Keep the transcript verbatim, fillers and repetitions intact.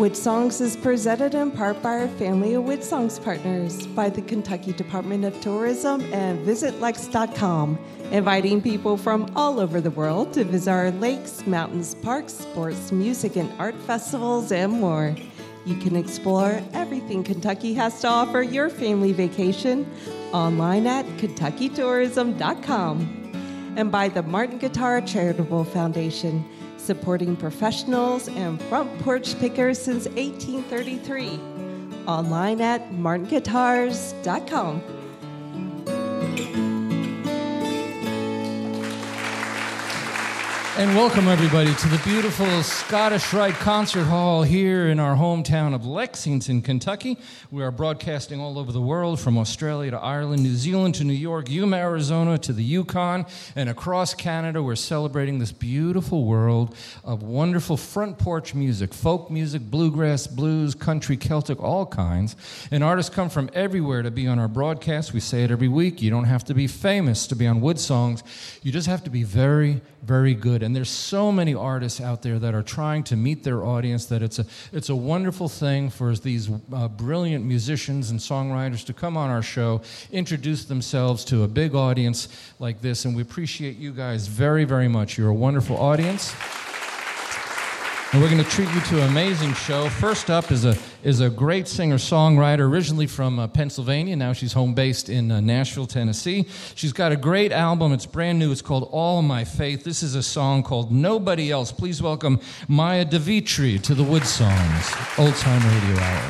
Wood Songs is presented in part by our family of Wood Songs partners, by the Kentucky Department of Tourism and Visit Lex dot com, inviting people from all over the world to visit our lakes, mountains, parks, sports, music, and art festivals, and more. You can explore everything Kentucky has to offer your family vacation online at Kentucky Tourism dot com. And by the Martin Guitar Charitable Foundation, supporting professionals and front porch pickers since eighteen thirty-three. Online at Martin Guitars dot com. And welcome, everybody, to the beautiful Scottish Rite Concert Hall here in our hometown of Lexington, Kentucky. We are broadcasting all over the world, from Australia to Ireland, New Zealand to New York, Yuma, Arizona to the Yukon, and across Canada. We're celebrating this beautiful world of wonderful front porch music, folk music, bluegrass, blues, country, Celtic, all kinds. And artists come from everywhere to be on our broadcast. We say it every week. You don't have to be famous to be on Wood Songs. You just have to be very, very good. And there's so many artists out there that are trying to meet their audience that it's a it's a wonderful thing for these uh, brilliant musicians and songwriters to come on our show, introduce themselves to a big audience like this, and we appreciate you guys very, very much. You're a wonderful audience. And we're going to treat you to an amazing show. First up is a is a great singer-songwriter, originally from uh, Pennsylvania. Now she's home-based in uh, Nashville, Tennessee. She's got a great album. It's brand new. It's called All My Faith. This is a song called Nobody Else. Please welcome Maya DeVitri to the Wood Songs Old Time Radio Hour.